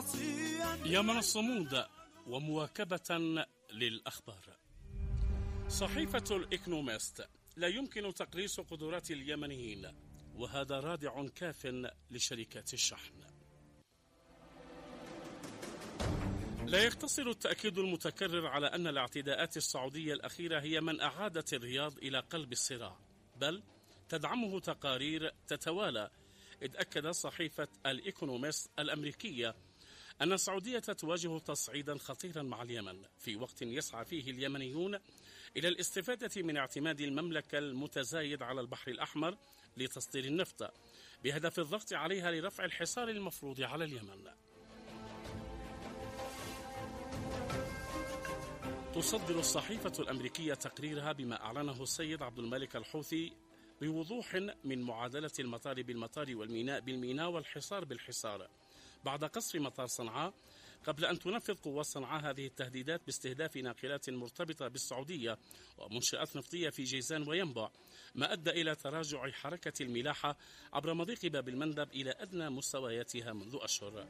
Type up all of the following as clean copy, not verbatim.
يمن الصمود ومواكبة للأخبار. صحيفة الإيكونومست: لا يمكن تقليص قدرات اليمنيين، وهذا رادع كاف لشركات الشحن. لا يقتصر التأكيد المتكرر على أن الاعتداءات السعودية الأخيرة هي من أعادت الرياض إلى قلب الصراع، بل تدعمه تقارير تتوالى، إذ أكد صحيفة الإيكونومست الأمريكية أن السعودية تواجه تصعيدا خطيرا مع اليمن في وقت يسعى فيه اليمنيون إلى الاستفادة من اعتماد المملكة المتزايد على البحر الأحمر لتصدير النفط بهدف الضغط عليها لرفع الحصار المفروض على اليمن. تصدر الصحيفة الأمريكية تقريرها بما أعلنه السيد عبد الملك الحوثي بوضوح من معادلة المطار بالمطار والميناء بالميناء والحصار بالحصار بعد قصف مطار صنعاء، قبل أن تنفذ قوات صنعاء هذه التهديدات باستهداف ناقلات مرتبطة بالسعودية ومنشآت نفطية في جيزان وينبع، ما أدى إلى تراجع حركة الملاحة عبر مضيق باب المندب إلى أدنى مستوياتها منذ أشهر.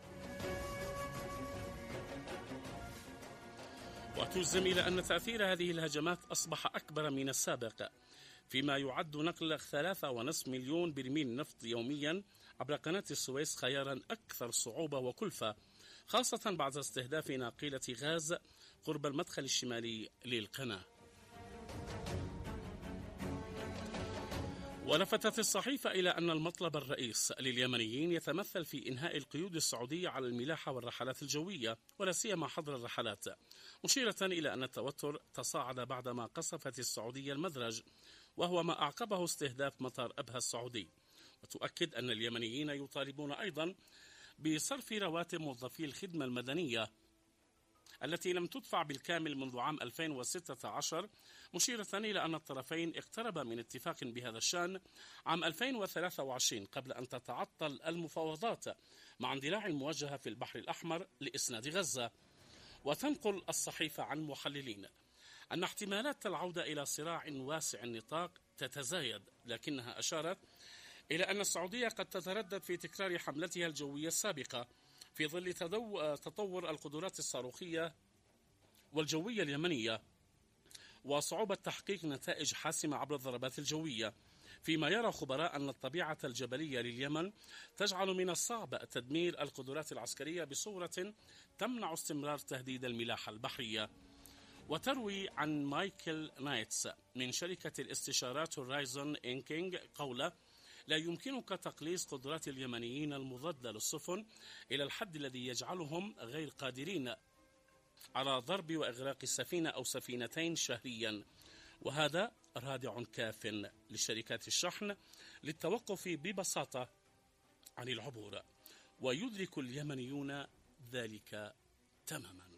وتجزم إلى أن تأثير هذه الهجمات أصبح أكبر من السابق، فيما يعد نقل 3.5 مليون برميل نفط يوميا عبر قناة السويس خيارا أكثر صعوبة وكلفة، خاصة بعد استهداف ناقلة غاز قرب المدخل الشمالي للقناة. ولفتت الصحيفة إلى أن المطلب الرئيس لليمنيين يتمثل في إنهاء القيود السعودية على الملاحة والرحلات الجوية، ولا سيما حظر الرحلات، مشيرة إلى أن التوتر تصاعد بعدما قصفت السعودية المدرج، وهو ما أعقبه استهداف مطار أبها السعودي. وتؤكد أن اليمنيين يطالبون أيضا بصرف رواتب موظفي الخدمة المدنية التي لم تدفع بالكامل منذ عام 2016، مشيرة إلى أن الطرفين اقتربا من اتفاق بهذا الشأن عام 2023 قبل أن تتعطل المفاوضات مع اندلاع المواجهة في البحر الأحمر لإسناد غزة. وتنقل الصحيفة عن محللين أن احتمالات العودة إلى صراع واسع النطاق تتزايد، لكنها أشارت إلى أن السعودية قد تتردد في تكرار حملتها الجوية السابقة في ظل تطور القدرات الصاروخية والجوية اليمنية وصعوبة تحقيق نتائج حاسمة عبر الضربات الجوية، فيما يرى خبراء أن الطبيعة الجبلية لليمن تجعل من الصعب تدمير القدرات العسكرية بصورة تمنع استمرار تهديد الملاحة البحرية. وتروي عن مايكل نايتس من شركة الاستشارات هورايزون إنكينج قوله: لا يمكنك تقليص قدرات اليمنيين المضادة للسفن إلى الحد الذي يجعلهم غير قادرين على ضرب وإغراق السفينة أو سفينتين شهريا، وهذا رادع كاف لشركات الشحن للتوقف ببساطة عن العبور، ويدرك اليمنيون ذلك تماما.